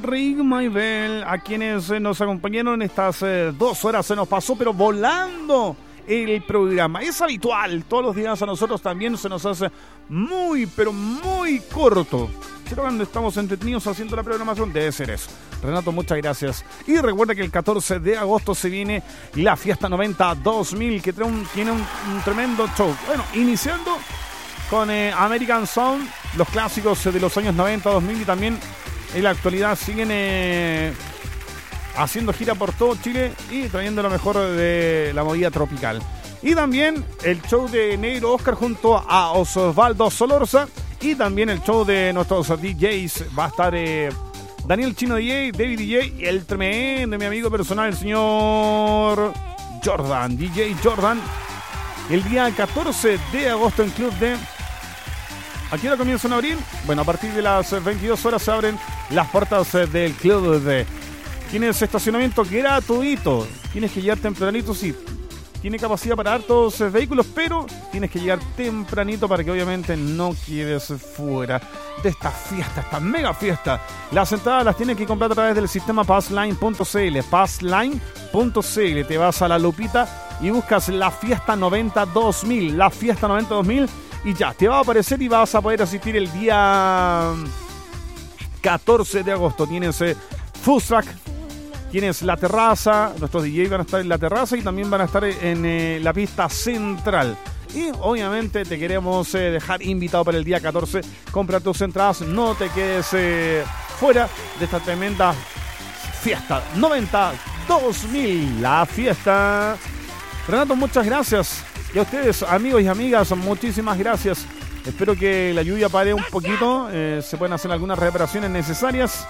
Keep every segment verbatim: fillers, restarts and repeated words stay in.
Ring My Bell, a quienes nos acompañaron en estas eh, dos horas. Se nos pasó, pero volando el programa. Es habitual, todos los días a nosotros también se nos hace muy, pero muy corto. Pero cuando estamos entretenidos haciendo la programación, debe ser eso. Renato, muchas gracias. Y recuerda que el catorce de agosto se viene la Fiesta noventa dos mil, que trae un, tiene un, un tremendo show. Bueno, iniciando con eh, American Sound, los clásicos de los años noventa, dos mil, y también en la actualidad siguen eh, haciendo gira por todo Chile y trayendo lo mejor de la movida tropical. Y también el show de Negro Oscar junto a Osvaldo Solorza, y también el show de nuestros D Js. Va a estar eh, Daniel Chino D J, David D J y el tremendo, mi amigo personal, el señor Jordan, D J Jordan. El día catorce de agosto en Club D. ¿A qué hora comienzan a abrir? Bueno, a partir de las veintidós horas se abren las puertas del Club D. Tienes estacionamiento gratuito. Tienes que llegar tempranito, sí. Tiene capacidad para hartos vehículos, pero tienes que llegar tempranito para que obviamente no quedes fuera de esta fiesta, esta mega fiesta. Las entradas las tienes que comprar a través del sistema passline punto c l. passline punto c l. Te vas a la lupita y buscas la Fiesta noventa dos mil. La Fiesta noventa dos mil y ya, te va a aparecer y vas a poder asistir el día catorce de agosto. Tienes eh, food truck, tienes la terraza, nuestros D Js van a estar en la terraza y también van a estar en eh, la pista central. Y obviamente te queremos eh, dejar invitado para el día catorce. Compra tus entradas, no te quedes eh, fuera de esta tremenda fiesta noventa dos mil, la fiesta. Renato, muchas gracias. Y a ustedes, amigos y amigas, muchísimas gracias. Espero que la lluvia pare un poquito, eh, se pueden hacer algunas reparaciones necesarias.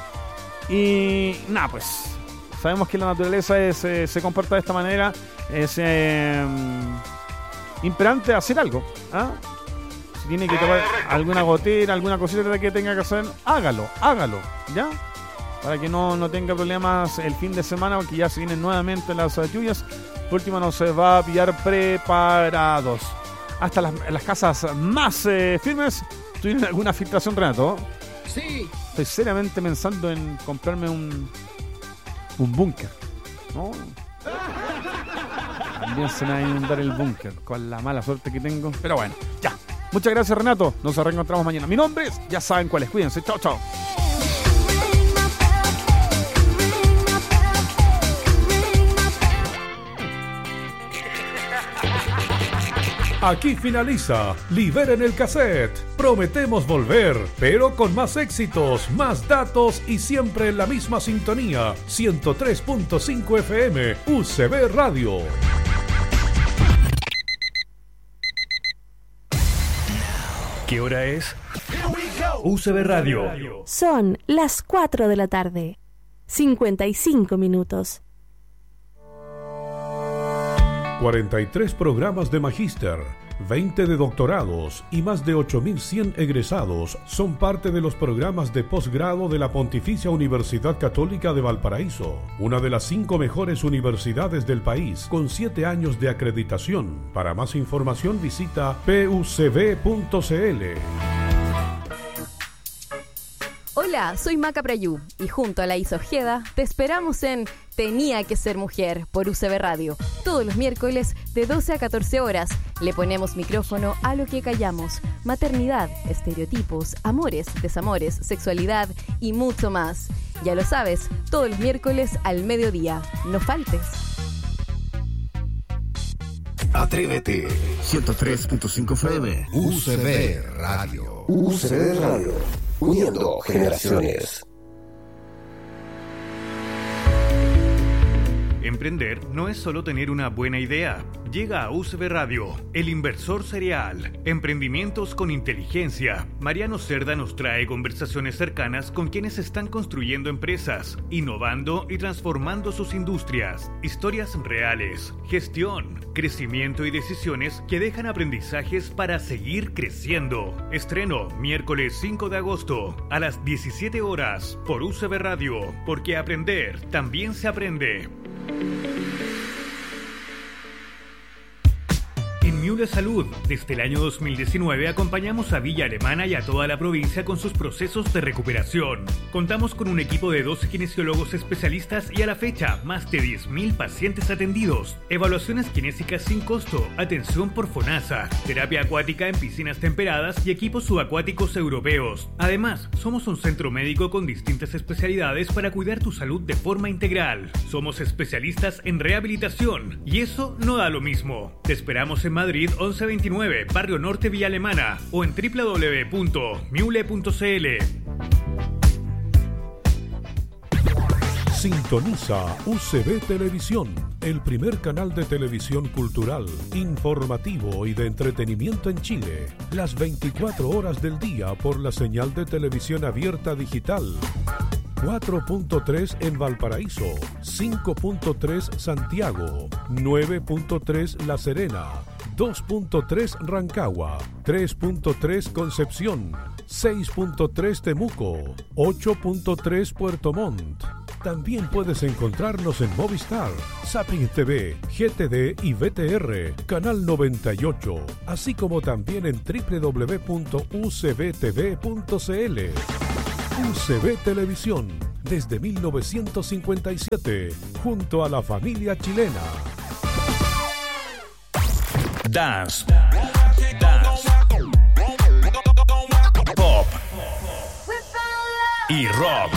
Y nada, pues sabemos que la naturaleza es, eh, se comporta de esta manera. Es eh, imperante hacer algo, ¿ah? Si tiene que tomar alguna gotera, alguna cosita que tenga que hacer, hágalo, hágalo, ¿ya? Para que no, no tenga problemas el fin de semana, porque ya se vienen nuevamente las lluvias. Por último, nos va a pillar preparados. Hasta las, las casas más eh, firmes tuvieron alguna filtración, Renato. Sí. Estoy seriamente pensando en comprarme un un búnker, ¿no? También se me va a inundar el búnker con la mala suerte que tengo. Pero bueno, ya. Muchas gracias, Renato. Nos reencontramos mañana. Mi nombre es, ya saben cuál es. Cuídense. Chao, chao. Aquí finaliza Liberen el Cassette. Prometemos volver, pero con más éxitos, más datos y siempre en la misma sintonía. ciento tres punto cinco F M, U C B Radio. ¿Qué hora es? U C B Radio. Son las cuatro de la tarde. cincuenta y cinco minutos. cuarenta y tres programas de magíster, veinte de doctorados y más de ocho mil cien egresados son parte de los programas de posgrado de la Pontificia Universidad Católica de Valparaíso, una de las cinco mejores universidades del país, con siete años de acreditación. Para más información visita p u c b punto c l. Hola, soy Maca Prayú y junto a la Isa Ojeda te esperamos en Tenía que ser mujer por U C B Radio. Todos los miércoles de doce a catorce horas le ponemos micrófono a lo que callamos. Maternidad, estereotipos, amores, desamores, sexualidad y mucho más. Ya lo sabes, todos los miércoles al mediodía. No faltes. Atrévete. ciento tres punto cinco F M. U C B Radio. U C B Radio. Uniendo generaciones. Emprender no es solo tener una buena idea. Llega a U C B Radio, el inversor serial. Emprendimientos con inteligencia. Mariano Cerda nos trae conversaciones cercanas con quienes están construyendo empresas, innovando y transformando sus industrias. Historias reales, gestión, crecimiento y decisiones que dejan aprendizajes para seguir creciendo. Estreno miércoles cinco de agosto a las diecisiete horas por U C B Radio, porque aprender también se aprende. En Miule Salud. Desde el año dos mil diecinueve acompañamos a Villa Alemana y a toda la provincia con sus procesos de recuperación. Contamos con un equipo de doce kinesiólogos especialistas y a la fecha más de diez mil pacientes atendidos. Evaluaciones kinésicas sin costo, atención por FONASA, terapia acuática en piscinas temperadas y equipos subacuáticos europeos. Además, somos un centro médico con distintas especialidades para cuidar tu salud de forma integral. Somos especialistas en rehabilitación y eso no da lo mismo. Te esperamos en Madrid once veintinueve, Barrio Norte, Villa Alemana o en doble u doble u doble u punto miule punto c l. Sintoniza U C B Televisión, el primer canal de televisión cultural, informativo y de entretenimiento en Chile, las veinticuatro horas del día por la señal de televisión abierta digital. cuatro punto tres en Valparaíso, cinco punto tres Santiago, nueve punto tres La Serena, dos punto tres Rancagua, tres punto tres Concepción, seis punto tres Temuco, ocho punto tres Puerto Montt. También puedes encontrarnos en Movistar, Zapping T V, G T D y V T R, Canal noventa y ocho, así como también en doble u doble u doble u punto u c b t v punto c l. U C B Televisión, desde mil novecientos cincuenta y siete, junto a la familia chilena. Dance. Dance. Pop. Y rock.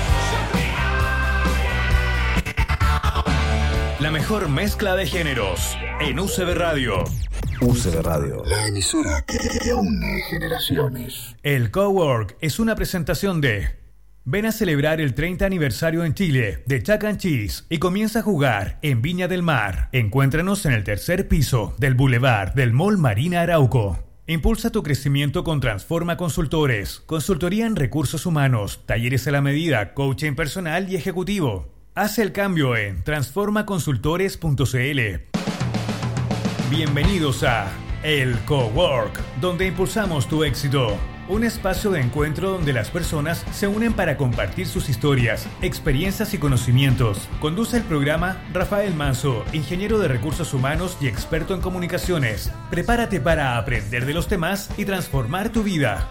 La mejor mezcla de géneros en U C B Radio. U C B Radio, la emisora que reúne generaciones. El Cowork es una presentación de... Ven a celebrar el treinta aniversario en Chile de Chuck and Cheese y comienza a jugar en Viña del Mar. Encuéntranos en el tercer piso del Boulevard del Mall Marina Arauco. Impulsa tu crecimiento con Transforma Consultores, consultoría en recursos humanos, talleres a la medida, coaching personal y ejecutivo. Haz el cambio en transforma consultores punto c l. Bienvenidos a El Cowork, donde impulsamos tu éxito. Un espacio de encuentro donde las personas se unen para compartir sus historias, experiencias y conocimientos. Conduce el programa Rafael Manso, ingeniero de recursos humanos y experto en comunicaciones. Prepárate para aprender de los temas y transformar tu vida.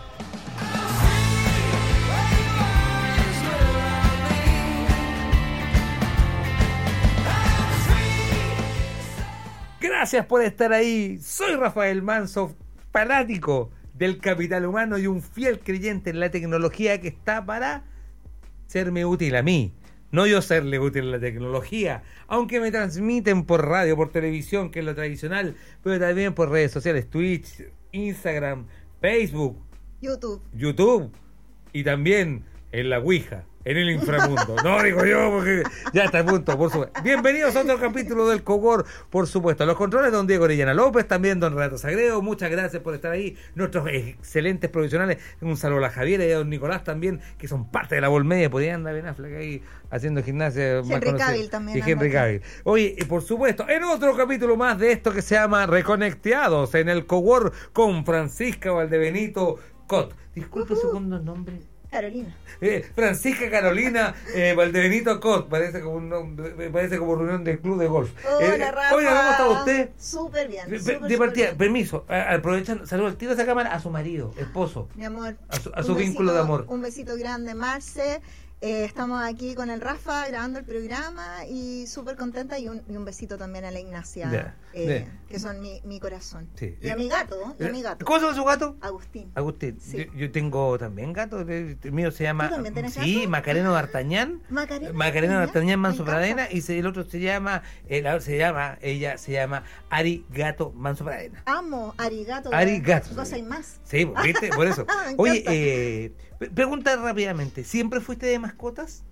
Gracias por estar ahí. Soy Rafael Manso, fanático del capital humano y un fiel creyente en la tecnología que está para serme útil a mí. No yo serle útil a la tecnología, aunque me transmiten por radio, por televisión, que es lo tradicional, pero también por redes sociales, Twitch, Instagram, Facebook, YouTube, YouTube y también en la Ouija. En el inframundo. No, digo yo, porque ya está a punto, por supuesto. Bienvenidos a otro capítulo del Cowork, por supuesto. A los controles, don Diego Orellana López, también don Renato Sagredo. Muchas gracias por estar ahí. Nuestros excelentes profesionales. Un saludo a la Javiera y a don Nicolás también, que son parte de la Volmedia. Podrían andar Ben Affleck ahí haciendo gimnasia. Henry Cavill también. Y Henry Cavill. Oye, y por supuesto, en otro capítulo más de esto que se llama Reconectados, en el Cowork con Francisca Valdebenito Cot. Disculpe uh-huh. segundo nombre. Carolina. Eh, Francisca Carolina eh, Valdebenito Cot, parece como un parece como reunión del club de golf. Hola, eh, Rafa. Oiga, ¿cómo está usted? Súper bien. De, super, de partida, bien. Permiso, aprovechando, saludo al tiro de esa cámara a su marido, esposo. Mi amor. A su, a su vínculo besito, de amor. Un besito grande, Marce. Eh, estamos aquí con el Rafa grabando el programa y súper contenta y un, y un besito también a la Ignacia, yeah, eh, yeah. que son mi, mi corazón. Sí. Y a mi gato, y a mi gato. ¿Cómo se llama su gato? Agustín. Agustín. Sí. Yo, yo tengo también gato, el mío se llama... ¿Tú también tenés Sí, gato? Macareno D'Artagnan. Macarena, Macarena D'Artagnan Manso me encanta. Pradena y se, el otro se llama, el, se llama, ella se llama Ari Gato Manso Pradena. Amo, arigato. Arigato. Cosa y más. Sí, ¿viste? Por eso. Me Oye, encanta. eh, pregunta rápidamente, ¿siempre fuiste de mascotas?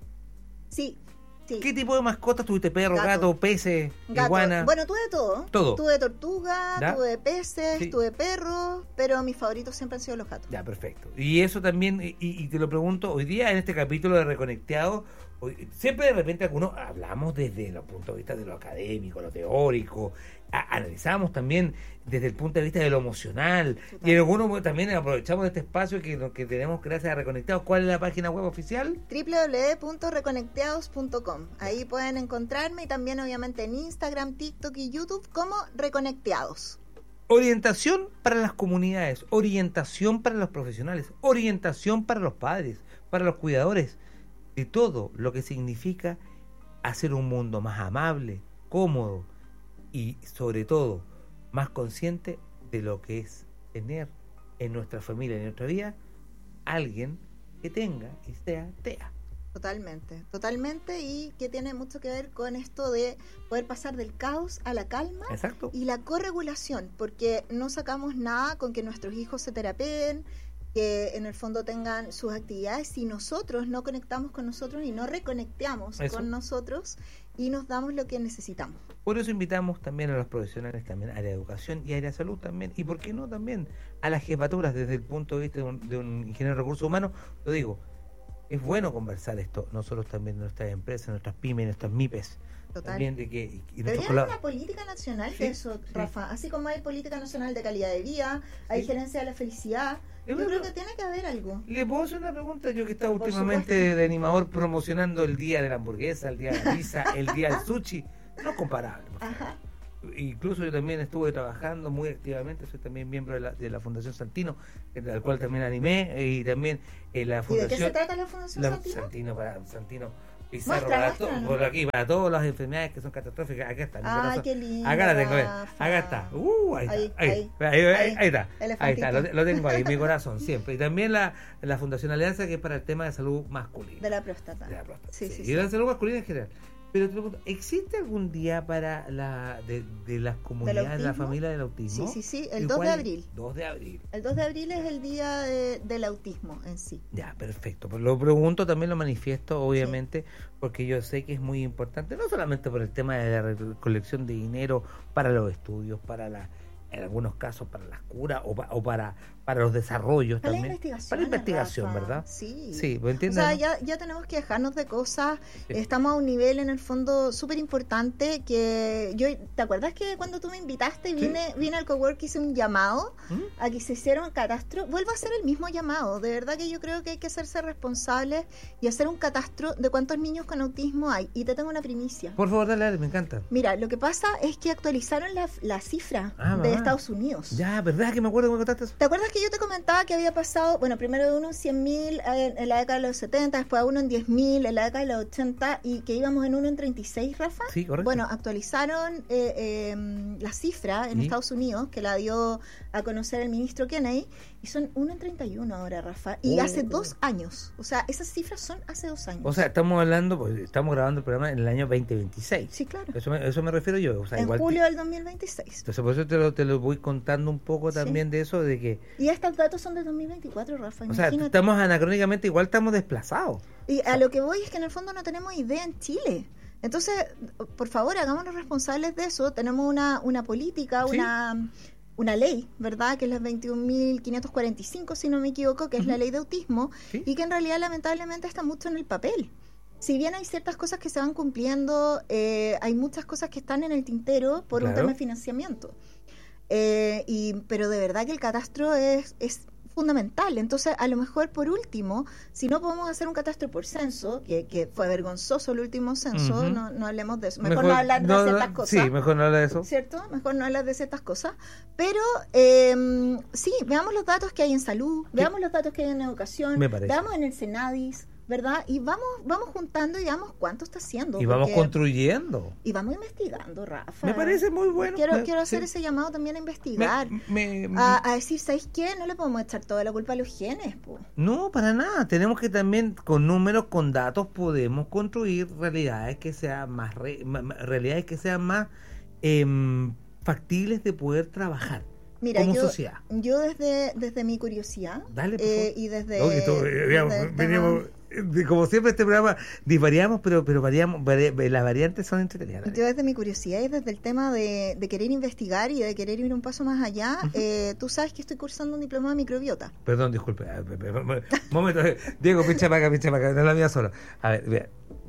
Sí, sí. ¿Qué tipo de mascotas tuviste? ¿Perro, gato, Gato. peces, Gato. iguana? Bueno, tuve todo. Todo. Tuve tortuga, ¿Ya? tuve peces, Sí. tuve perros, pero mis favoritos siempre han sido los gatos. Ya, perfecto. Y eso también, y, y te lo pregunto, hoy día en este capítulo de Reconecteado, hoy, siempre de repente algunos hablamos desde los puntos de vista de lo académico, lo teórico, a, analizamos también desde el punto de vista de lo emocional, y en algunos también aprovechamos de este espacio que, que tenemos gracias a Reconectados. ¿Cuál es la página web oficial? doble u doble u doble u punto reconecteados punto com. Ahí pueden encontrarme y también obviamente en Instagram, TikTok y YouTube como Reconecteados. Orientación para las comunidades, orientación para los profesionales, orientación para los padres, para los cuidadores, de todo lo que significa hacer un mundo más amable, cómodo y sobre todo más consciente de lo que es tener en nuestra familia, en nuestra vida, alguien que tenga y sea T E A. Totalmente, totalmente, y que tiene mucho que ver con esto de poder pasar del caos a la calma. Exacto. Y la corregulación, porque no sacamos nada con que nuestros hijos se terapeen, que en el fondo tengan sus actividades, si nosotros no conectamos con nosotros y no reconectamos Eso. con nosotros y nos damos lo que necesitamos. Por eso invitamos también a los profesionales, también área de educación y área de salud también, y por qué no también a las jefaturas desde el punto de vista de un, de un ingeniero de recursos humanos. Lo digo, es bueno conversar esto, nosotros también en nuestras empresas, en nuestras pymes, en nuestras MIPES. Total. También de que, y Debería colab- haber una política nacional Sí, de eso, sí. Rafa. Así como hay política nacional de calidad de vida, hay Sí. gerencia de la felicidad. Yo Yo creo creo- que tiene que haber algo. ¿Le puedo hacer una pregunta? Yo que estaba Por últimamente supuesto. de animador promocionando el día de la hamburguesa, el día de la pizza, el día del sushi. No es comparable. por favor. Ajá. Incluso yo también estuve trabajando muy activamente, soy también miembro de la, de la Fundación Santino, al cual también animé, y también eh, la ¿Y de Fundación... qué se trata la Fundación la- Santino? Santino para Santino Pizarro, Muestra, para, to- muéstranos. por aquí, para todas las enfermedades que son catastróficas. Acá está. mi Ay, corazón. qué lindo, Acá la tengo, ve. Rafa. Acá está. Uh, ahí, Ahí, está. Ahí, ahí, ahí, ahí, ahí, ahí. ahí está. Ahí Elefantito. está, lo, lo tengo ahí, mi corazón, siempre. Y también la, la Fundación Alianza, que es para el tema de salud masculina. De la próstata. De la próstata, Sí, sí. sí, Y sí. de la salud masculina en general. Pero te pregunto, ¿existe algún día para la de, de las comunidades, de la autismo? familia del autismo? Sí, sí, sí, el ¿Y dos de cuál? abril. dos de abril. El dos de abril es el día de- del autismo en sí. Ya, perfecto. Pues lo pregunto, también lo manifiesto, obviamente, porque yo sé que es muy importante, no solamente por el tema de la recolección de dinero para los estudios, para la, en algunos casos para las curas o, pa- o para, para los desarrollos Para la también. investigación. Para la investigación, Rafa. ¿verdad? Sí. Sí, ¿me O entiendes? sea, no? ya, ya tenemos que dejarnos de cosas. Sí. Estamos a un nivel en el fondo súper importante que yo, ¿te acuerdas que cuando tú me invitaste vine, vine al cowork, hice un llamado ¿Mm? a que se hiciera un catastro? Vuelvo a hacer el mismo llamado. De verdad que yo creo que hay que hacerse responsables y hacer un catastro de cuántos niños con autismo hay. Y te tengo una primicia. Por favor, dale, dale, me encanta. Mira, lo que pasa es que actualizaron la, la cifra Ah, de mamá. Estados Unidos. Ya, ¿verdad que me acuerdo que me contaste eso? ¿Te acuerdas que yo te comentaba que había pasado, bueno, primero de uno en cien mil en, en la década de los setenta, después a uno en diez mil en la década de los ochenta y que íbamos en uno en treinta y seis, Rafa? Sí, correcto. Bueno, actualizaron eh, eh, la cifra en ¿Y? Estados Unidos, que la dio a conocer el ministro Kennedy, y son uno en treinta y uno ahora, Rafa. Y Oh. hace dos años. O sea, esas cifras son hace dos años. O sea, estamos hablando, pues, estamos grabando el programa en el año veinte veintiséis. sí, claro. Eso me, eso me refiero yo. O sea, En igual julio del dos mil veintiséis. Entonces, por eso te lo, te lo voy contando un poco Sí. también de eso, de que, Y estos datos son del dos mil veinticuatro, Rafa. o sea, Imagínate. estamos anacrónicamente, igual estamos desplazados. Y a lo que voy es que en el fondo no tenemos idea en Chile. Entonces, por favor, hagámonos responsables de eso. Tenemos una, una política, Sí. una, una ley, ¿verdad? Que es la veintiún mil quinientos cuarenta y cinco, si no me equivoco, que es la ley de autismo, Sí. y que en realidad lamentablemente está mucho en el papel. Si bien hay ciertas cosas que se van cumpliendo, eh, hay muchas cosas que están en el tintero por un Claro. tema de financiamiento. Eh, y, pero de verdad que el catastro es, es fundamental. Entonces, a lo mejor por último, si no podemos hacer un catastro por censo, que, que fue vergonzoso el último censo, Ujú. no, no hablemos de eso. Mejor, no hablar de ciertas cosas. Sí, mejor no hablar de eso. ¿Cierto? Mejor no hablar de ciertas cosas. Pero eh, sí, veamos los datos que hay en salud, veamos los datos que hay en educación, Me parece. veamos en el Senadis, ¿verdad? Y vamos vamos juntando y veamos cuánto está haciendo. Y vamos porque- construyendo. y vamos investigando, Rafa. Me parece muy bueno. Quiero, Me- quiero hacer sí. ese llamado también a investigar. Me- me- a, a decir, ¿sabéis qué? No le podemos echar toda la culpa a los genes, po. No, para nada. Tenemos que también, con números, con datos, podemos construir realidades que sean más, re- ma- ma- realidades que sean más em, factibles de poder trabajar. Mira, como yo, sociedad. yo desde, desde mi curiosidad Dale, por eh, favor. y desde... No, que todo, eh, digamos, desde el veníamos, tema- eh, como siempre este programa divariamos, pero pero variamos, vari- las variantes son entretenidas. Yo desde mi curiosidad y desde el tema de, de querer investigar y de querer ir un paso más allá, eh, tú sabes que estoy cursando un diploma de microbiota. Perdón, disculpe. Ah, pe- pe- pe- Momento, eh, Diego, pincha para acá, pincha para acá, no es la mía sola. A ver, vea,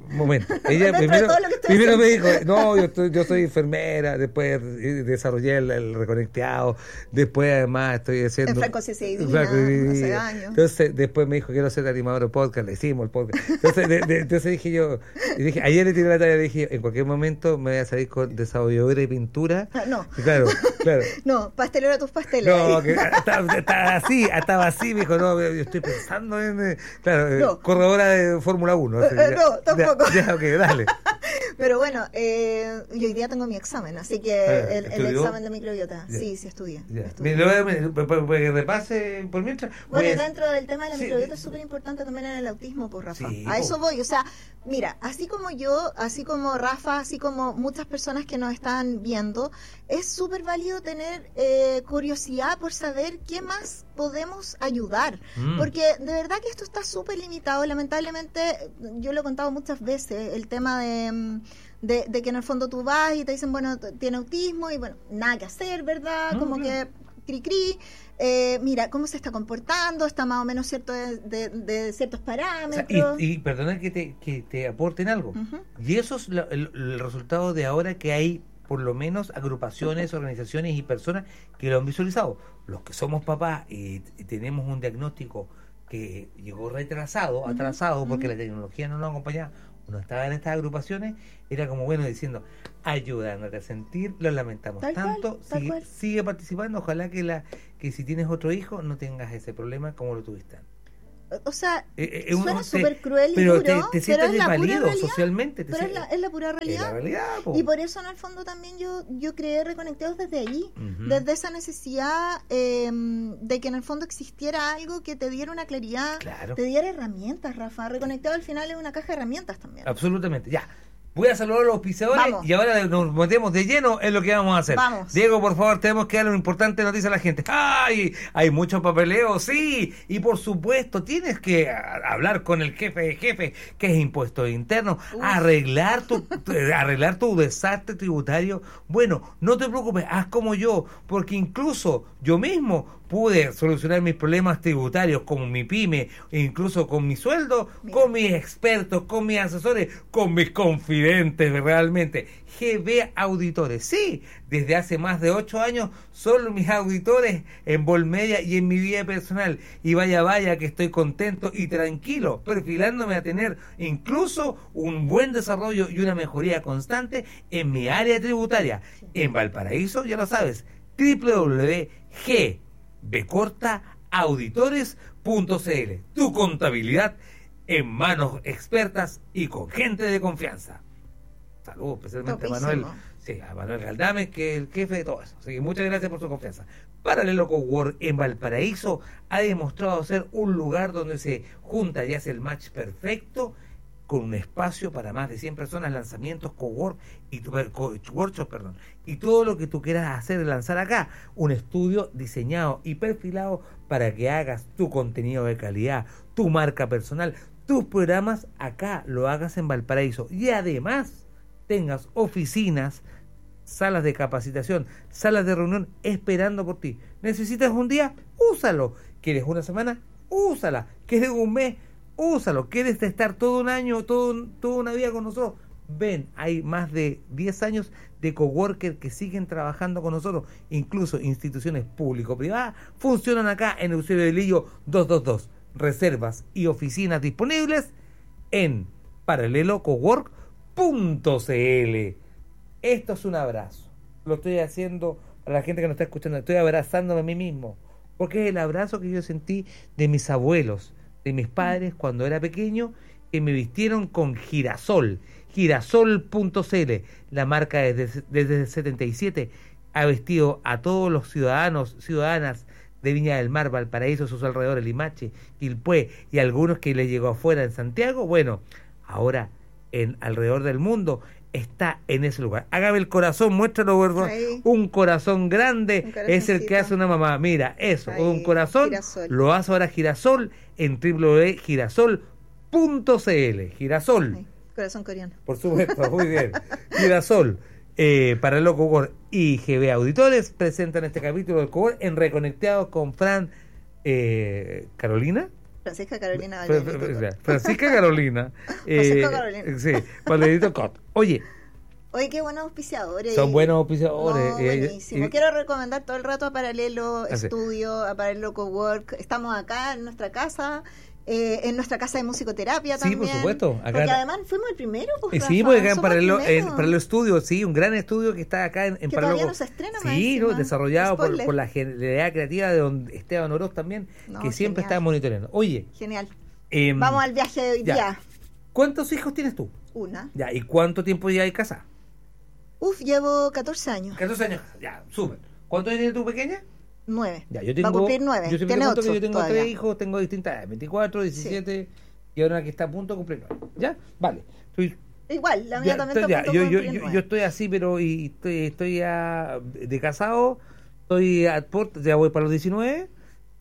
un momento. Ella primero, primero me dijo, no, yo, estoy, yo soy enfermera, después desarrollé el, el reconecteado, después además estoy haciendo... En Franco C C I, hace años. Entonces, después me dijo, quiero ser animador de podcast, le hicimos el podcast. Entonces, de, de, entonces dije yo, y dije, ayer le tiré la tarea, le dije, en cualquier momento me voy a salir con desarrolladora y pintura. Ah, no. Y claro, claro. No, pastelero a tus pasteles. No, que estaba, estaba así, estaba así, me dijo, no, yo estoy pensando en, claro, no. corredora de Fórmula uno. Uh, ya, no, tampoco. Ya, ya, ok, dale. Pero bueno, eh, yo hoy día tengo mi examen, así que Ah, el, el examen de microbiota. Ya. Sí, sí estudié. Ya. estudié. Me, me, me, me, me repase por mientras. Bueno, pues, dentro del tema de la sí, microbiota es súper importante también en el autismo, pues Rafa. Sí, a po. eso voy, o sea, mira, así como yo, así como Rafa, así como muchas personas que nos están viendo, es súper válido tener eh, curiosidad por saber qué más podemos ayudar, Mm. porque de verdad que esto está súper limitado, lamentablemente, yo lo he contado muchas veces, el tema de... mm, De, de que en el fondo tú vas y te dicen, bueno, t- tiene autismo y bueno, nada que hacer, ¿verdad? No, Como claro. que cri cri, eh, mira cómo se está comportando, está más o menos cierto de, de, de ciertos o sea, parámetros. y, y perdona que te, que te aporten algo. Ujú. Y eso es lo- el, el resultado de ahora que hay por lo menos agrupaciones, organizaciones y personas que lo han visualizado. Los que somos papás y, y tenemos un diagnóstico que llegó retrasado, atrasado, porque la tecnología no nos acompañaba, no estaba en estas agrupaciones, era como bueno diciendo, ayudándote a sentir, lo lamentamos Tal cual, tanto, tal sigue, cual. sigue participando, ojalá que la que si tienes otro hijo no tengas ese problema como lo tuviste. O sea, Eh, eh, uno suena te- súper cruel y pero duro, te, te pero sientes es la pura desvalido realidad. socialmente. Te Pero es sientes- la, es la pura es la realidad. realidad, po. Y por eso en el fondo también yo yo creé Reconectados desde allí, Ujú. desde esa necesidad eh, de que en el fondo existiera algo que te diera una claridad, Claro. te diera herramientas, Rafa. Reconectado al final es una caja de herramientas también. Absolutamente, ya. Voy a saludar a los auspiciadores Vamos. y ahora nos metemos de lleno en lo que vamos a hacer. Vamos. Diego, por favor, tenemos que darle una importante noticia a la gente. ¡Ay! Hay mucho papeleo, sí. Y por supuesto, tienes que a- hablar con el jefe de jefe, que es impuesto interno, arreglar tu, arreglar tu desastre tributario. Bueno, no te preocupes, haz como yo, porque incluso yo mismo pude solucionar mis problemas tributarios con mi pyme, e incluso con mi sueldo, Mira. con mis expertos, con mis asesores, con mis confidentes realmente. G B Auditores, sí, desde hace más de ocho años son mis auditores en Volmedia y en mi vida personal. Y vaya, vaya que estoy contento y tranquilo, perfilándome a tener incluso un buen desarrollo y una mejoría constante en mi área tributaria. En Valparaíso, ya lo sabes, doble u doble u doble u punto g b corta auditores punto c l. Tu contabilidad en manos expertas y con gente de confianza. Saludos especialmente a Manuel, Topísimo. sí, a Manuel Galdame, que es el jefe de todo eso. Así que muchas gracias por su confianza. Paralelo Cowork en Valparaíso ha demostrado ser un lugar donde se junta y hace el match perfecto, con un espacio para más de cien personas, lanzamientos, cowork y tu- co- workshop, perdón, y todo lo que tú quieras hacer, lanzar acá, un estudio diseñado y perfilado para que hagas tu contenido de calidad, tu marca personal, tus programas acá, lo hagas en Valparaíso y además tengas oficinas, salas de capacitación, salas de reunión esperando por ti. ¿Necesitas un día? Úsalo. ¿Quieres una semana? Úsala. ¿Quieres un mes? Úsalo. ¿Quieres estar todo un año, todo, toda una vida con nosotros? Ven, hay más de diez años de coworker que siguen trabajando con nosotros, incluso instituciones público-privadas funcionan acá en Eusebio de Lillo doscientos veintidós. Reservas y oficinas disponibles en paralelo cowork punto c l. Esto es un abrazo. Lo estoy haciendo para la gente que nos está escuchando. Estoy abrazándome a mí mismo, porque es el abrazo que yo sentí de mis abuelos, de mis padres cuando era pequeño, que me vistieron con girasol, girasol punto c l, la marca desde, desde el setenta y siete ha vestido a todos los ciudadanos, ciudadanas de Viña del Mar, Valparaíso, sus alrededores, Limache, Quilpué y algunos que les llegó afuera en Santiago. Bueno, ahora en alrededor del mundo está en ese lugar. Hágame el corazón, muéstralo, ¿verdad? Ahí. Un corazón grande Un es el que corazoncito. hace una mamá. Mira, eso, Ahí, un corazón, girasol. lo hace ahora Girasol en doble u doble u doble u punto girasol punto c l. Girasol, Ay, corazón coreano. por supuesto, muy bien. Girasol, eh, para el Cogor y G B Auditores presentan este capítulo del Cogor en Reconectados con Fran, eh, Carolina. Francisca Carolina Fra- Valderito Fra- Cot. Francisca Carolina. Francisco eh, Carolina. Sí, Valderito Cot. Oye, Oye, qué buenos auspiciadores. son buenos auspiciadores. No, eh, buenísimo. y- Quiero recomendar todo el rato a Paralelo Ah, sí. Estudio, a Paralelo Cowork. Estamos acá en nuestra casa, eh, en nuestra casa de musicoterapia Sí, también. por supuesto. Acá- Porque además fuimos el primero, pues, Eh, Rafa, sí, porque acá en somos Paralelo, el en primero. Paralelo Estudio, sí, un gran estudio que está acá en, en Que Paralelo. todavía no se estrena más Sí, encima. ¿no? desarrollado por, Spoiler. por la generalidad creativa de don Esteban Oroz también, No, que siempre genial. está monitoreando. Oye, Genial. em, Vamos al viaje de hoy ya. día. ¿cuántos hijos tienes tú? Una. Ya, ¿y cuánto tiempo ya hay casa? Uf, llevo catorce años. catorce años. Ya, súper. ¿Cuánto tiene tu pequeña? Nueve. Ya, yo tengo, Va a cumplir nueve. Yo siempre Tiene cuento que ocho yo tengo todavía. tres hijos, tengo distintas edades, veinticuatro, diecisiete y ahora que está a punto de cumplir nueve. ¿Ya? Vale. Estoy, Igual, la mía ya, también estoy- está a ya, punto yo, de yo, cumplir yo, nueve. yo estoy así, pero y estoy, estoy ya de casado, estoy a puertas, ya voy para los diecinueve,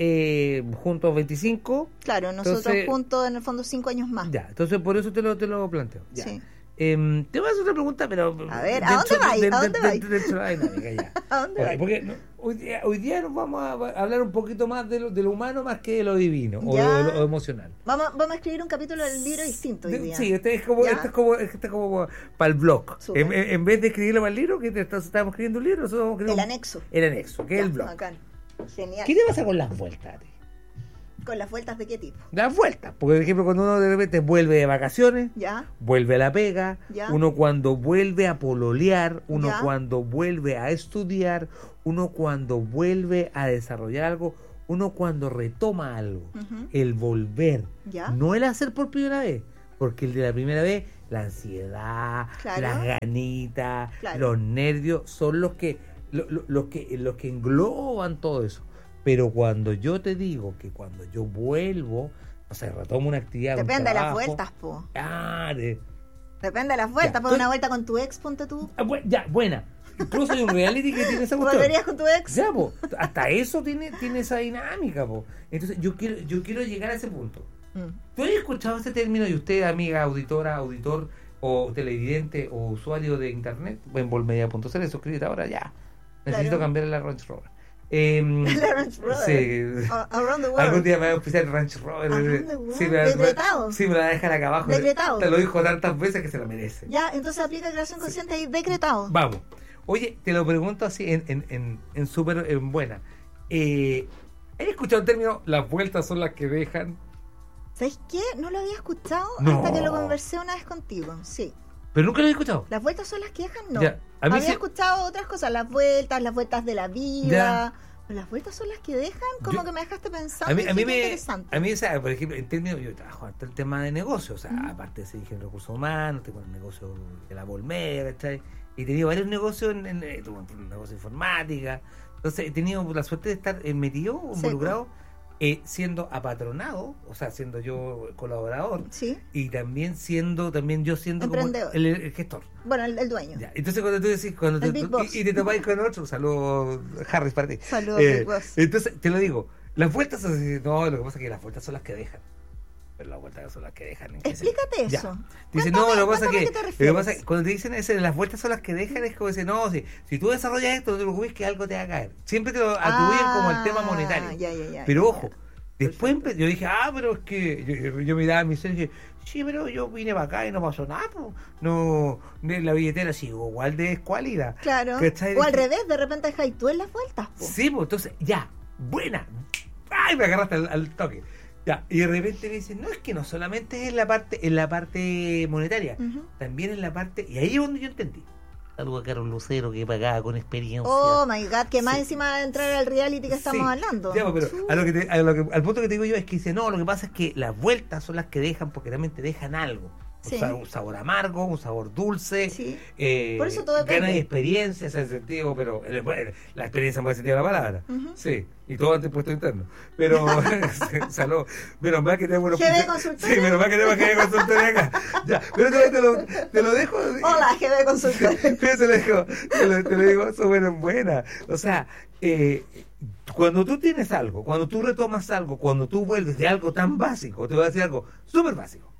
eh, junto a veinticinco. Claro, nosotros Entonces- juntos en el fondo cinco años más. Ya, entonces por eso te lo, te lo planteo. Ya. Sí. Em, te voy a hacer otra pregunta, pero... A ver, ¿a dónde vais? ¿A dónde vais? Dentro de la dinámica, ya. ¿A dónde Ok, vais? porque no, hoy, día, hoy día nos vamos a hablar un poquito más de lo, de lo humano más que de lo divino o Ya. de lo, lo emocional. Vamos, vamos a escribir un capítulo del libro distinto hoy De- día. Sí, este es como, Ya. este es como, este es como para el blog. Súper. En, en- en vez de escribirlo para el libro, que te- estamos escribiendo un libro, nosotros vamos a escribir El un- anexo. El anexo, que es Ya, el blog. bacán. Genial. ¿Qué te pasa con las vueltas? a ti? ¿Con las vueltas de qué tipo? Las vueltas, porque por ejemplo cuando uno de repente vuelve de vacaciones, Ya. vuelve a la pega, Ya. uno cuando vuelve a pololear, uno Ya. cuando vuelve a estudiar, uno cuando vuelve a desarrollar algo, uno cuando retoma algo, Ujú. el volver, Ya. no el hacer por primera vez, porque el de la primera vez, la ansiedad, Claro. las ganitas, Claro. los nervios, son los que, lo- lo- los que, los que engloban todo eso. Pero cuando yo te digo que cuando yo vuelvo, o sea, retomo una actividad, un Depende de las trabajo, vueltas, po. Ah, de- Depende de las vueltas. Ya, Pues tú- una vuelta con tu ex, ponte tú. ah, bu- ya, buena. Incluso hay un reality que tiene esa cuestión. ¿Volverías con tu ex? Ya, po. Hasta eso tiene, tiene esa dinámica, po. Entonces, yo quiero, yo quiero llegar a ese punto. Mm. ¿Tú has escuchado ese término y usted, amiga auditora, auditor o televidente o usuario de internet? En volmedia punto c l, suscríbete ahora ya. Necesito Claro. cambiar la Range Rover. Em, La Range Rover. Sí. A- Around the world. Algún día me va a oficiar el Range Rover. Around the world. Sí, me, Decretado. sí, me la va a dejar acá abajo. Decretado. Te lo dijo tantas veces que se lo merece. Ya, entonces aplica creación consciente y decretado. Vamos. Oye, te lo pregunto así en, en, en, en súper en buena. Eh, ¿Has escuchado el término las vueltas son las que dejan? ¿Sabes qué? No lo había escuchado No. hasta que lo conversé una vez contigo. Sí. Pero nunca lo he escuchado. ¿Las vueltas son las que dejan? No. Ya, a mí Había sí- escuchado otras cosas, las vueltas, las vueltas de la vida. Ya. Pero las vueltas son las que dejan, como Yo- que me dejaste pensando. A mí, y a mí dije, qué me, interesante. a mí, o sea, por ejemplo, en términos, yo trabajo hasta el tema de negocios, o sea, aparte de ser ingeniero de recursos humanos, tengo un negocio de la Volmedia, ¿cachai? Y he tenido varios negocios, en, en, eh, tuve un negocio de informática, entonces he tenido la suerte de estar eh, metido, Sí, involucrado, eh, siendo apatronado, o sea, siendo yo colaborador, Sí. y también siendo, también yo siendo como Emprendedor. el, el gestor. Bueno, el, el dueño. Ya, entonces cuando tú decís, cuando El te- Big Boss. y, y te topáis con otro, saludos Harris para ti. Saludos, Eh, Big Boss. entonces te lo digo, las vueltas son así, no, lo que pasa es que las vueltas son las que dejan. Pero las vueltas son las que dejan. ¿en qué Explícate sentido? eso. Ya. Dice, no, Cuéntame- lo que pasa es cuéntame que, a qué te lo que refieres. pasa es que cuando te dicen eso, las vueltas son las que dejan, es como decir, no, si, si tú desarrollas esto, no te preocupes que algo te va a caer. Siempre te lo atribuyen como el tema monetario. Ah, ya, ya, ya, pero ya, ojo, después empe- yo dije, ah, pero es que yo, yo, yo miraba a mi ser y dije, sí, pero yo vine para acá y no pasó nada, po. No, de la billetera sigo igual de escuálida. Claro. ¿Cachai? O al Dije, revés, de repente dejáis tú en las vueltas. Po. Sí, pues entonces, ya, buena. Ay, me agarraste al, al toque. Ya, y de repente me dicen, no, es que no solamente es en la parte, en la parte monetaria, Ujú. también en la parte, y ahí es donde yo entendí. Algo a Carlos Lucero que pagaba con experiencia. Oh my god, que más Sí. encima de entrar al reality que estamos Sí. hablando. Ya, pero Chu. a lo que te- a lo que- al punto que te digo yo es que dice, no, lo que pasa es que las vueltas son las que dejan porque realmente dejan algo. Sí. Un, sabor, un sabor amargo, un sabor dulce. Sí. Eh, Por eso todo depende. ganas de experiencia, ese sentido, pero eh, bueno, la experiencia en buen sentido de la palabra. Ujú. Sí, y todo ante puesto interno. Pero, salud, menos mal que tenemos unos G B pinches- Consultoría. Sí, menos mal que tenemos G B Consultoría acá. Ya, pero te, te lo, te lo dejo. Hola, G B Consultor. Pero te lo dejo, te lo, te lo digo súper en buena. O sea, eh, cuando tú tienes algo, cuando tú retomas algo, cuando tú vuelves de algo tan básico, te voy a decir algo súper básico.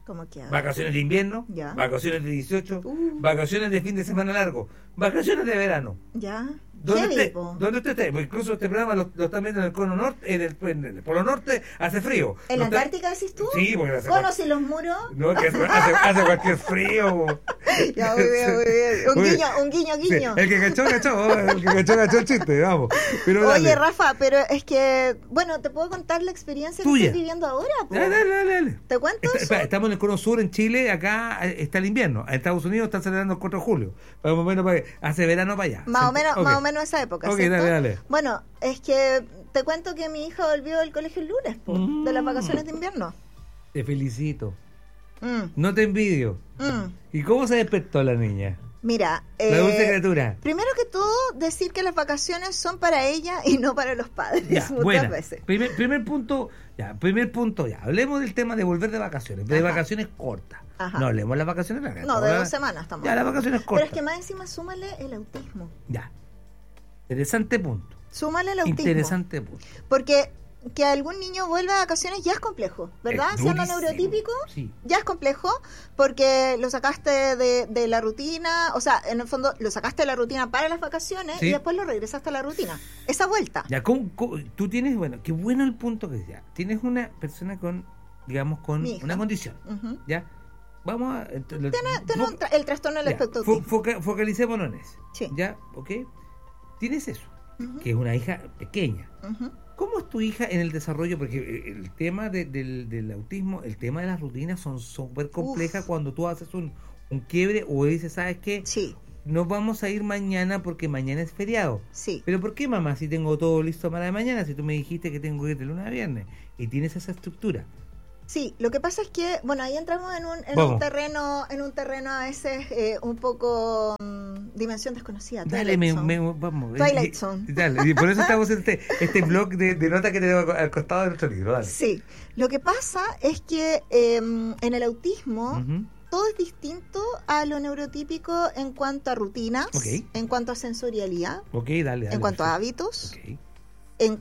¿Cómo que? Vacaciones de invierno, ya. Vacaciones de dieciocho, Uh. vacaciones de fin de semana largo, vacaciones de verano. Ya. ¿Dónde Heavy, usted, po. ¿Dónde usted está? Incluso este programa lo, lo están viendo en el cono norte, en el, en el polo norte, hace frío. ¿En la ¿No está- Antártica decís tú? Sí, porque hace ¿Conos y los muros? No, que hace, hace, hace cualquier frío. Ya, muy bien, muy bien. Un Muy guiño, un guiño, Sí, guiño. el que cachó, cachó, el que cachó, cachó el chiste, vamos. Pero Oye, dale. Rafa, pero es que, bueno, te puedo contar la experiencia Tuya. que estoy viviendo ahora, po. Dale, dale, dale, dale. ¿Te cuento Está- eso? espera, estamos en el cono sur, en Chile, acá eh, está el invierno. En Estados Unidos están celebrando el cuatro de julio. Más o menos para, hace verano para allá. Más o menos, Ok. más o menos esa época, Ok, ¿cierto? dale, dale. Bueno, es que te cuento que mi hija volvió del colegio el lunes, po, Mm. de las vacaciones de invierno. Te felicito. Mm, No te envidio. mm. ¿Y cómo se despertó la niña? Mira, La dulce eh, criatura. primero que todo, decir que las vacaciones son para ella y no para los padres, Ya, muchas buena. veces. Primer, primer punto, ya, primer punto, ya. Hablemos del tema de volver de vacaciones, de Ajá. vacaciones cortas. Ajá. No hablemos de las vacaciones largas. No, de Ahora- dos semanas estamos. Ya, las vacaciones Pero cortas. es que más encima súmale el autismo. Ya. Interesante punto. Súmale el autismo. Interesante punto. Porque que algún niño vuelva de vacaciones ya es complejo, ¿verdad? Es Siendo durísimo. neurotípico, Sí. ya es complejo porque lo sacaste de, de la rutina, o sea, en el fondo lo sacaste de la rutina para las vacaciones Sí. y después lo regresaste a la rutina. Esa vuelta. Ya, ¿cómo- cómo- tú tienes, bueno, qué bueno el punto que decía. Tienes una persona con, digamos, con Mi hija. una condición. Ujú. ¿Ya? Vamos a. ent- lo- Tiene, tiene fo- un tra- el trastorno del ya, espectro fo- autismo. foca- focalicémonos en eso. Sí. ¿Ya? ¿Ok? Tienes eso, Ujú. que es una hija pequeña. Ujú. ¿Cómo es tu hija en el desarrollo? Porque el tema de- del, del autismo, el tema de las rutinas son súper complejas Uf. cuando tú haces un, un quiebre o dices, ¿sabes qué? Sí, Nos vamos a ir mañana porque mañana es feriado. sí. ¿Pero por qué, mamá, si tengo todo listo para mañana? Si tú me dijiste que tengo que ir de lunes a viernes y tienes esa estructura. Sí, lo que pasa es que, bueno, ahí entramos en un, en Vamos. un terreno, en un terreno a veces eh, un poco mm, dimensión desconocida. Dale, Twilight me, Zone. me- vamos. Twilight Y- Zone. y- Dale, y por eso estamos en este, este blog de, de notas que tenemos al costado de nuestro libro. Dale. Sí, lo que pasa es que eh, en el autismo Ujú. todo es distinto a lo neurotípico en cuanto a rutinas, Ok. en cuanto a sensorialidad, Ok, dale, dale. en cuanto a perfecto. hábitos, Ok. en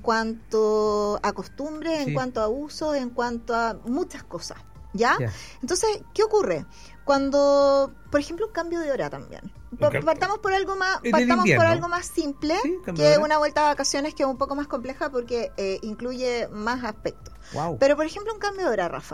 cuanto a costumbres, Sí. en cuanto a uso, en cuanto a muchas cosas. ¿Ya? Ya. Entonces, ¿qué ocurre? Cuando, por ejemplo, un cambio de hora también. Pa- cambio- Partamos por algo más, En el partamos por invierno. algo más simple Sí, cambio de que hora. una vuelta de vacaciones que es un poco más compleja porque eh, incluye más aspectos. Wow. Pero, por ejemplo, un cambio de hora, Rafa.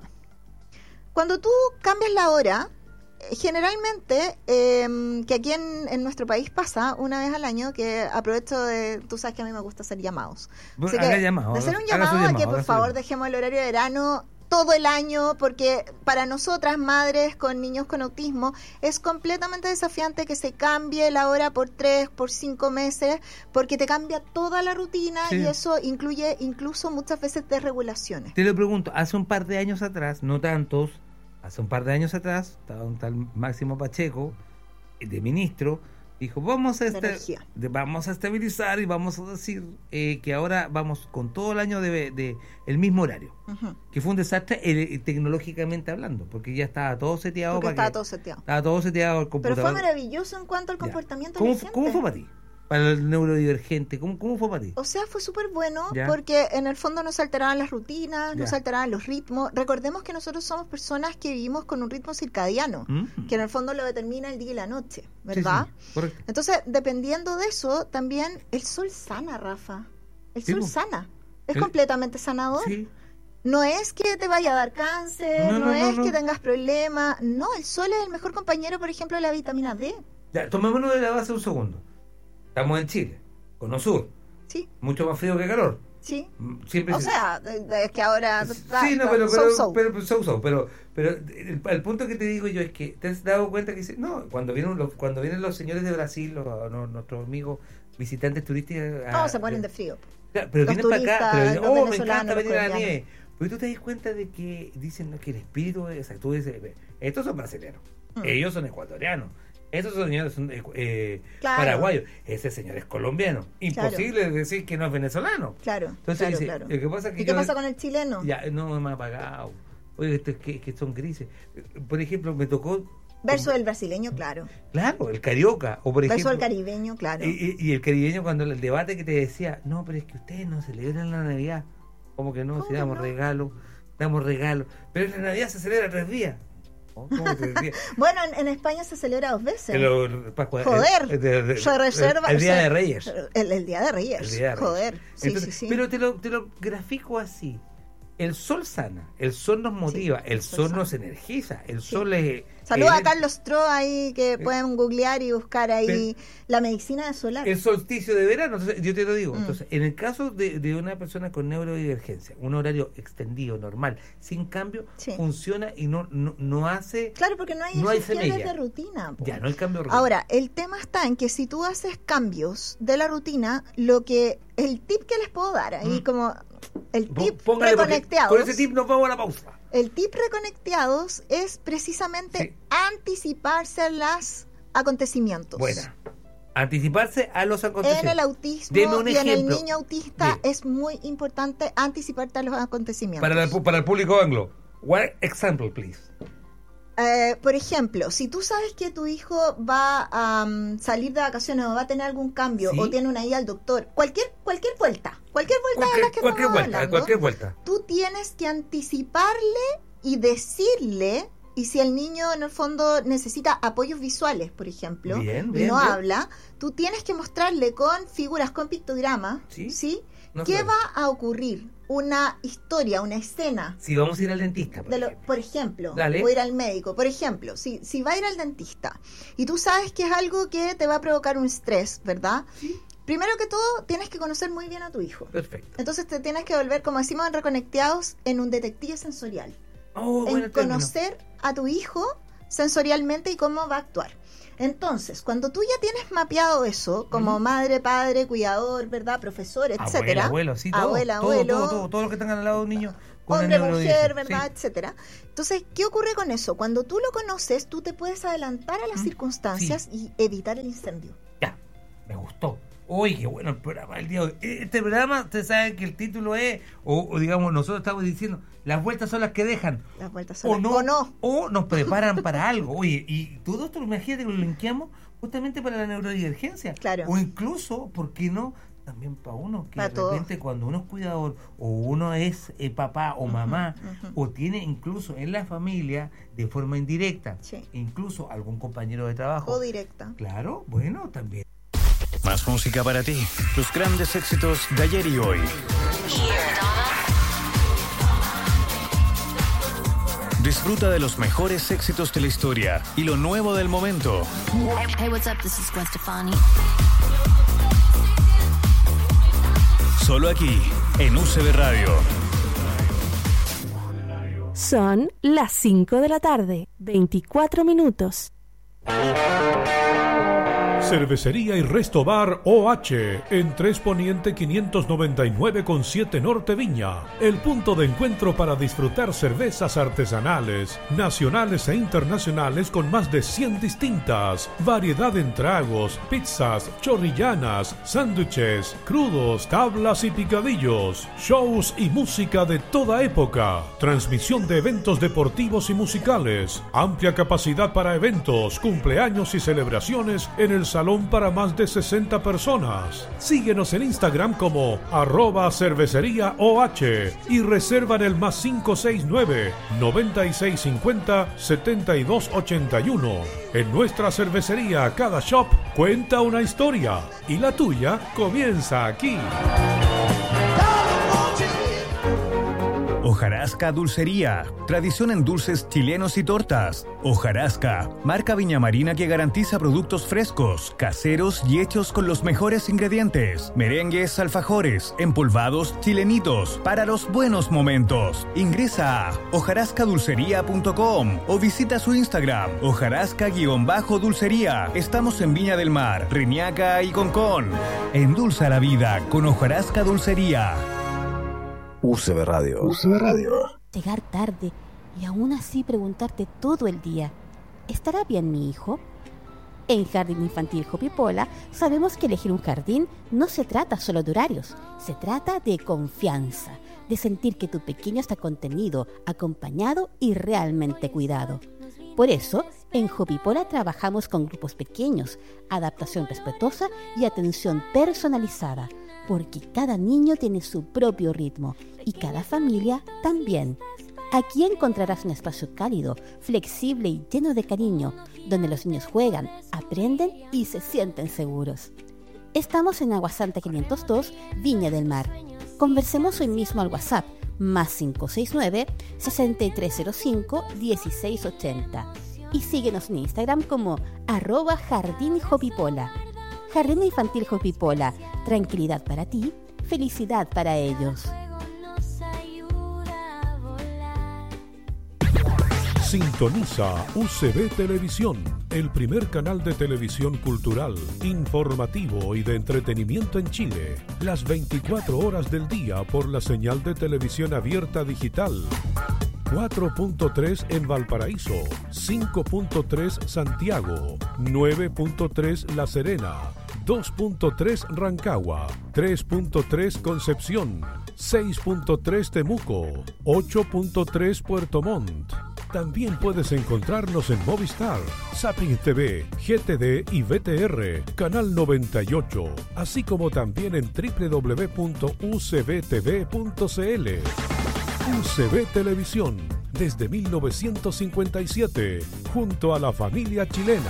Cuando tú cambias la hora, eh, generalmente, eh, que aquí en, en nuestro país pasa una vez al año, que aprovecho de, tú sabes que a mí me gusta hacer llamados. Bueno, Así haga que, llamado, de hacer haga- un haga su llamado a llamado, que haga por su favor llamado. dejemos el horario de verano todo el año, porque para nosotras, madres con niños con autismo, es completamente desafiante que se cambie la hora por tres, por cinco meses, porque te cambia toda la rutina Sí. y eso incluye incluso muchas veces desregulaciones. Te lo pregunto, hace un par de años atrás, no tantos, hace un par de años atrás, estaba un tal Máximo Pacheco, eh, de ministro, dijo, vamos a, De esta- energía. de- vamos a estabilizar y vamos a decir eh, que ahora vamos con todo el año de, de el mismo horario. Ujú. Que fue un desastre eh, tecnológicamente hablando, porque ya estaba todo seteado. Porque para estaba que- todo seteado. Estaba todo seteado el Pero computador. fue maravilloso en cuanto al Ya. comportamiento ¿Cómo, de la fu- gente. ¿Cómo fue para ti? Para el neurodivergente, ¿cómo, cómo fue para ti? O sea, fue súper bueno Ya. porque en el fondo nos alteraban las rutinas, nos Ya. alteraban los ritmos. Recordemos que nosotros somos personas que vivimos con un ritmo circadiano, Mm. que en el fondo lo determina el día y la noche, ¿verdad? Sí, sí, correcto. Entonces, dependiendo de eso, también el sol sana, Rafa. El Sí, sol po. sana. Es El- completamente sanador. Sí. No es que te vaya a dar cáncer, No, no, no, no, es no. que tengas problemas. No, el sol es el mejor compañero, por ejemplo, de la vitamina D. Ya, tomémonos de la base un segundo. Estamos en Chile, cono sur, Sí, mucho más frío que calor. sí. Mm, Siempre O se- sea, es que ahora... sí, no, pero, so, pero, so. pero, pero, so, so, pero, pero el, el punto que te digo yo es que te has dado cuenta que dice, no, cuando vienen los, cuando vienen los señores de Brasil, los, los- nuestros amigos visitantes turísticos, Todos a- se mueren de frío. Claro, pero Los vienen para acá, turistas, pero dicen, los oh, me venezolanos, encanta los venir a la colombianos. nieve. Pero tú te das cuenta de que dicen ¿no? que el espíritu es, o sea, tú dices, estos son brasileños, Mm. ellos son ecuatorianos, estos señores son eh, Claro. paraguayos, ese señor es colombiano. Imposible decir que no es venezolano. Claro, Entonces claro, dice, claro. lo que pasa es que ¿Y qué yo- pasa con el chileno? Ya, no me ha pagado. Oye, esto es que, que son grises. Por ejemplo, me tocó. Verso del brasileño, claro. Claro, el carioca. O por Verso ejemplo, del caribeño, claro. y, y- y el caribeño, cuando el debate que te decía, no, pero es que ustedes no celebran la Navidad. Como que no, ¿Cómo si que damos no? regalos, damos regalos. Pero la Navidad se celebra tres días. ¿Cómo te decía? Bueno, en, en España se celebra dos veces. El, Pascua, Joder, el, de, de, se reserva. el, el Día se, de Reyes. El, el Día de Reyes. El Día de Reyes. Joder, sí, Entonces, sí, sí. Pero te lo, te lo grafico así. El sol sana, el sol nos motiva, sí, el, el sol, sol nos energiza, el sí. sol es... Saludos el, a Carlos Tro ahí, que pueden googlear y buscar ahí el, la medicina solar. El solsticio de verano, entonces, yo te lo digo. Mm. Entonces, en el caso de, de una persona con neurodivergencia, un horario extendido, normal, sin cambio, sí. funciona y no, no, no hace... Claro, porque no hay no hay de rutina. Po. Ya, no hay cambio de rutina. Ahora, el tema está en que si tú haces cambios de la rutina, lo que... El tip que les puedo dar ahí, mm. como... El tip Póngale reconectados. Por ese tip nos vamos a la pausa. El tip reconectados es precisamente sí. anticiparse a los acontecimientos. Buena. Anticiparse a los acontecimientos. En el autismo y ejemplo. En el niño autista Bien. es muy importante anticiparte a los acontecimientos. Para, la, para el público anglo. One example, please. Eh, por ejemplo, si tú sabes que tu hijo va a um, salir de vacaciones o va a tener algún cambio ¿Sí? o tiene una ida al doctor, cualquier cualquier vuelta, cualquier vuelta cualquier, de las que cualquier estamos vuelta, hablando, cualquier vuelta. Tú tienes que anticiparle y decirle, y si el niño en el fondo necesita apoyos visuales, por ejemplo, bien, y bien, no bien. habla, tú tienes que mostrarle con figuras, con pictogramas, ¿sí? ¿sí? No ¿Qué sabe. va a ocurrir? Una historia, una escena. Si vamos a ir al dentista, por de lo, ejemplo. Por ejemplo Dale. o ir al médico. Por ejemplo, si, si va a ir al dentista y tú sabes que es algo que te va a provocar un estrés, ¿verdad? Sí. Primero que todo, tienes que conocer muy bien a tu hijo. Perfecto. Entonces te tienes que volver, como decimos en Reconectados, en un detective sensorial. Oh, en conocer a tu hijo sensorialmente y cómo va a actuar. Entonces, cuando tú ya tienes mapeado eso, como uh-huh. madre, padre, cuidador, ¿verdad? Profesor, etcétera. Abuela, abuelo, sí, todo. Abuela, todo, abuelo. Todo, todo, todo lo que tengan al lado de un niño. Con Hombre, mujer, ¿verdad? Sí. Etcétera. Entonces, ¿qué ocurre con eso? Cuando tú lo conoces, tú te puedes adelantar a las ¿Mm? circunstancias sí. y evitar el incendio. Ya, me gustó. Uy, qué bueno el programa del día de hoy. Este programa, ustedes saben que el título es, o, o digamos, nosotros estamos diciendo, las vueltas son las que dejan. Las vueltas son o las no, o no. O nos preparan para algo. Oye, y todo esto, imagínate que lo linkeamos justamente para la neurodivergencia. Claro. O incluso, ¿por qué no? También para uno, que para de todos. repente cuando uno es cuidador, o uno es eh, papá o mamá, uh-huh, uh-huh. o tiene incluso en la familia, de forma indirecta, sí. incluso algún compañero de trabajo. O directa. Claro, bueno, también. Más música para ti. Los grandes éxitos de ayer y hoy. Disfruta de los mejores éxitos de la historia y lo nuevo del momento. Hey, what's up? This is Gwen Stefani. Solo aquí, en U C B Radio. Son las cinco de la tarde, veinticuatro minutos. Cervecería y Resto Bar O H en tres Poniente quinientos noventa y nueve con siete Norte Viña. El punto de encuentro para disfrutar cervezas artesanales, nacionales e internacionales con más de cien distintas. Variedad en tragos, pizzas, chorrillanas, sándwiches, crudos, tablas y picadillos. Shows y música de toda época. Transmisión de eventos deportivos y musicales. Amplia capacidad para eventos, cumpleaños y celebraciones en el salón para más de sesenta personas. Síguenos en Instagram como arroba cervecería OH y reserva en el más cinco seis nueve, noventa y seis cincuenta, setenta y dos ochenta y uno. En nuestra cervecería cada shop cuenta una historia y la tuya comienza aquí. Hojarasca Dulcería, tradición en dulces chilenos y tortas. Hojarasca, marca Viña Marina que garantiza productos frescos, caseros y hechos con los mejores ingredientes. Merengues, alfajores, empolvados, chilenitos, para los buenos momentos. Ingresa a hojarasca dulcería punto com o visita su Instagram, hojarasca-dulcería. Estamos en Viña del Mar, Reñaca y Concón. Endulza la vida con Hojarasca Dulcería. U C B Radio. U C B Radio. Llegar tarde y aún así preguntarte todo el día, ¿estará bien mi hijo? En Jardín Infantil Jopipola sabemos que elegir un jardín no se trata solo de horarios, se trata de confianza, de sentir que tu pequeño está contenido, acompañado y realmente cuidado. Por eso, en Jopipola trabajamos con grupos pequeños, adaptación respetuosa y atención personalizada, porque cada niño tiene su propio ritmo y cada familia también. Aquí encontrarás un espacio cálido, flexible y lleno de cariño, donde los niños juegan, aprenden y se sienten seguros. Estamos en Aguasanta quinientos dos, Viña del Mar. Conversemos hoy mismo al WhatsApp, más cinco seis nueve, seis tres cero cinco, uno seis ocho cero. Y síguenos en Instagram como arroba Jardín Jopipola. Jardín Infantil Jopipola, tranquilidad para ti, felicidad para ellos. Sintoniza U C B Televisión, el primer canal de televisión cultural, informativo y de entretenimiento en Chile, las veinticuatro horas del día por la señal de televisión abierta digital. cuatro punto tres en Valparaíso, cinco punto tres Santiago, nueve punto tres La Serena, dos punto tres Rancagua, tres punto tres Concepción, seis punto tres Temuco, ocho punto tres Puerto Montt. También puedes encontrarnos en Movistar, Zapping T V, G T D y V T R, Canal noventa y ocho, así como también en doble u doble u doble u punto u c b t v punto c l. U C B Televisión, desde mil novecientos cincuenta y siete, junto a la familia chilena.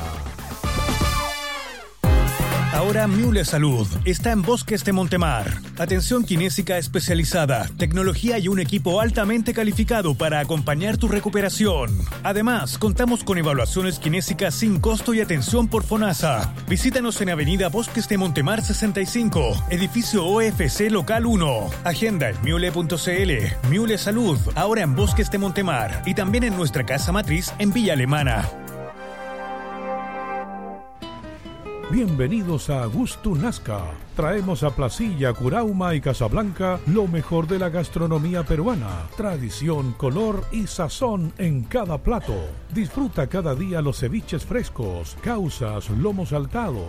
Ahora Miule Salud está en Bosques de Montemar. Atención kinésica especializada, tecnología y un equipo altamente calificado para acompañar tu recuperación. Además, contamos con evaluaciones kinésicas sin costo y atención por FONASA. Visítanos en Avenida Bosques de Montemar sesenta y cinco, edificio O F C Local uno. Agenda en miule punto c l. Miule Salud, ahora en Bosques de Montemar y también en nuestra casa matriz en Villa Alemana. Bienvenidos a Gusto Nazca. Traemos a Placilla, Curauma y Casablanca lo mejor de la gastronomía peruana. Tradición, color y sazón en cada plato. Disfruta cada día los ceviches frescos, causas, lomo saltado,